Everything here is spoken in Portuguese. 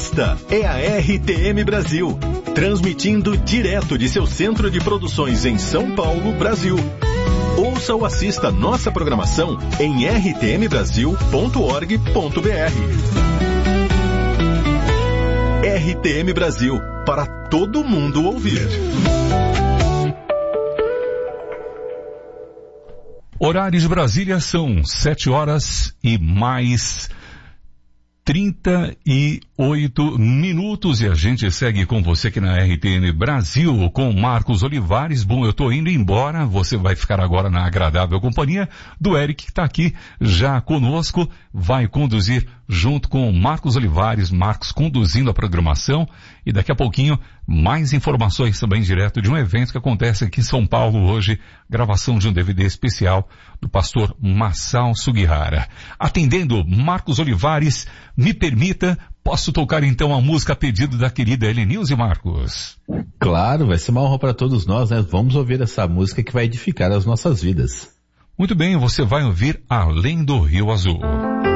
Esta é a RTM Brasil, transmitindo direto de seu centro de produções em São Paulo, Brasil. Ouça ou assista nossa programação em rtmbrasil.org.br. RTM Brasil, para todo mundo ouvir. Horários de Brasília são 7 horas e mais 38 minutos e a gente segue com você aqui na RTM Brasil com Marcos Olivares. Bom, eu tô indo embora, você vai ficar agora na agradável companhia do Eric, que tá aqui já conosco, vai conduzir junto com Marcos Olivares, Marcos conduzindo a programação e daqui a pouquinho mais informações também direto de um evento que acontece aqui em São Paulo hoje, gravação de um DVD especial do pastor Masao Sugihara. Atendendo Marcos Olivares, me permita, posso tocar então a música a pedido da querida Helenilze, Marcos? Claro, vai ser uma honra para todos nós, né? Vamos ouvir essa música que vai edificar as nossas vidas. Muito bem, você vai ouvir Além do Rio Azul.